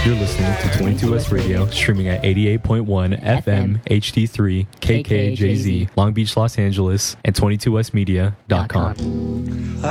You're listening to 22S Radio, streaming at 88.1 FM, HD3, KKJZ, Long Beach, Los Angeles, and 22smedia.com.